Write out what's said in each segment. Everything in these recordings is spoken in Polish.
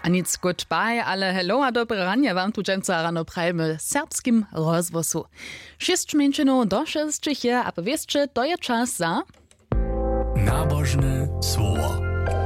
A nic goodbye, ale hello a dobre ranie wam tu dżęca rano prajmy serbskim rozwosu. 6 minut do 6 je, a powiedzcie, to je czas za... Nabożne słowo.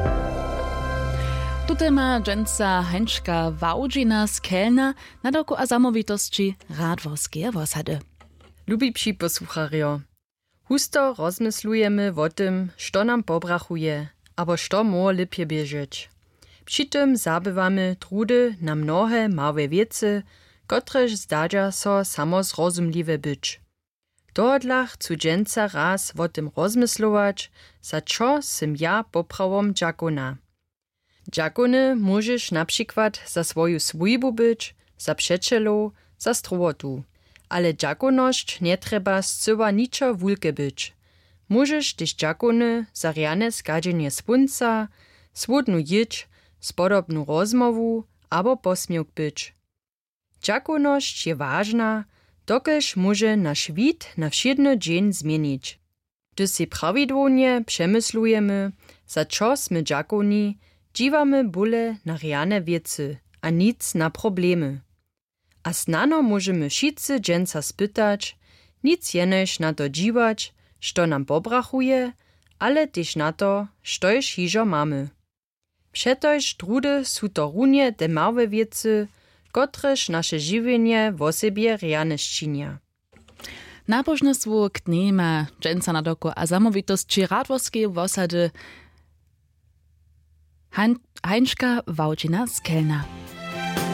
Tutaj ma dżęca Henczka Wałdzina z Kelna na doku a zamówitości radworskie wosady. Lubi psi posłuchario. Husto rozmyslujemy o tym, što nam pobrachuje, abo što może lepiej bieżeć. Przy tym zabywamy trudy na mnohe małe wiece, kotreż zdadzia so samozrozumliwe być. Tohodla chcu dżęca raz o tym rozmyslować, za čo sym ja poprawom dżakona. Dżakony możesz na przykład za swoją swójbu być, za przeczelą, za strowotu. Ale dżakoność nie trzeba zcyła niczo wulke być. Możesz też dżakony za riane skadzenie słonca, swodnu jidź, spodobnu rozmowu abo posmiuk być. Dżakoność je ważna, dokelž może nasz wid na wszedny dzień zmienić. Gdy si prawidłownie przemyslujemy, za čo sme dżakoni, dziwamy bóle na riane wiece, a nic na problemy. A snano możemy wszyscy dżęca spytać, nic jenož na to dziwać, što nam pobrachuje, ale też na to, štož hižo mamy. Přetož trudy su to runie te małe wiece, kotrež naše žiwienie w osobie riane ščinia. Nabożne słowo knie ma dżęca na doku a zamówitości radworskie wosady Henczka Wałdzina z Kelna.